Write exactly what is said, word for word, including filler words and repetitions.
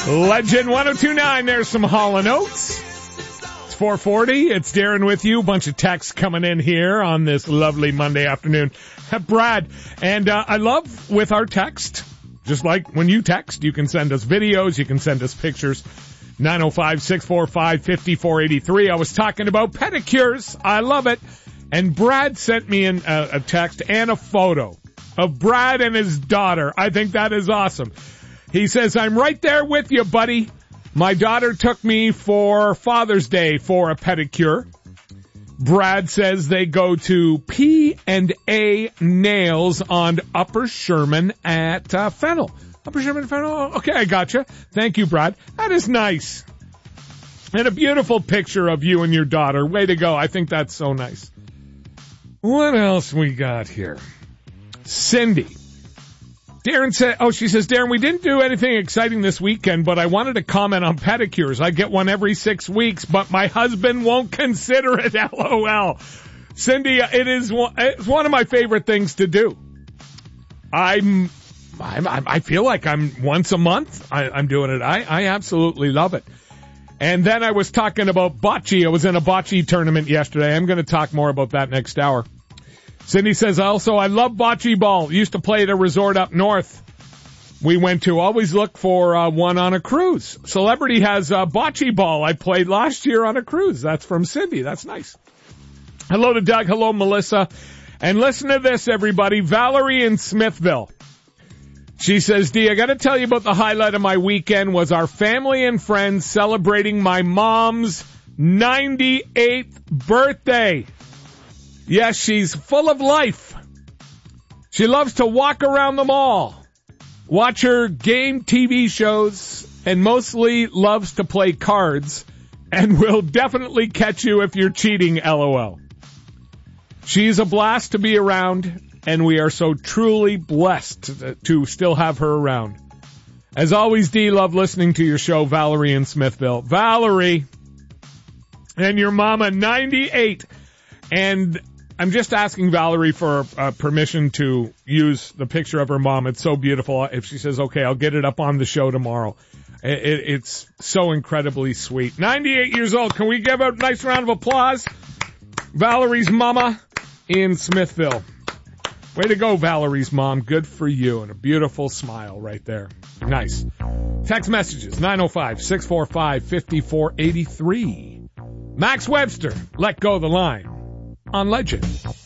Legend one oh two point nine, there's some Hall and Oates. It's four forty, it's Darren with you. Bunch of texts coming in here on this lovely Monday afternoon. Brad, and uh, I love with our text, just like when you text, you can send us videos, you can send us pictures. nine oh five, six four five, five four eight three. I was talking about pedicures. I love it. And Brad sent me in a, a text and a photo of Brad and his daughter. I think that is awesome. He says, I'm right there with you, buddy. My daughter took me for Father's Day for a pedicure. Brad says they go to P and A Nails on Upper Sherman at uh, Fennel. Upper Sherman, Fennel? Okay, I gotcha. Thank you, Brad. That is nice. And a beautiful picture of you and your daughter. Way to go. I think that's so nice. What else we got here? Cindy. Darren said, oh, she says, Darren, we didn't do anything exciting this weekend, but I wanted to comment on pedicures. I get one every six weeks, but my husband won't consider it, LOL. Cindy, it is one, it's one of my favorite things to do. I'm, I'm I feel like I'm once a month, I, I'm doing it. I, I absolutely love it. And then I was talking about bocce. I was in a bocce tournament yesterday. I'm going to talk more about that next hour. Cindy says, also, I love bocce ball. Used to play at a resort up north we went to. Always look for uh, one on a cruise. Celebrity has uh, bocce ball. I played last year on a cruise. That's from Cindy. That's nice. Hello to Doug. Hello, Melissa. And listen to this, everybody. Valerie in Smithville. She says, D, I got to tell you about the highlight of my weekend was our family and friends celebrating my mom's ninety-eighth birthday. Yes, she's full of life. She loves to walk around the mall, watch her game T V shows, and mostly loves to play cards, and will definitely catch you if you're cheating, LOL. She's a blast to be around, and we are so truly blessed to, to still have her around. As always, D, love listening to your show, Valerie in Smithville. Valerie, and your mama, ninety-eight, and I'm just asking Valerie for uh, permission to use the picture of her mom. It's so beautiful. If she says, okay, I'll get it up on the show tomorrow. It, it, it's so incredibly sweet. ninety-eight years old. Can we give a nice round of applause? Valerie's mama in Smithville. Way to go, Valerie's mom. Good for you. And a beautiful smile right there. Nice. Text messages, nine oh five, six four five, five four eight three. Max Webster, let go the line on Legend.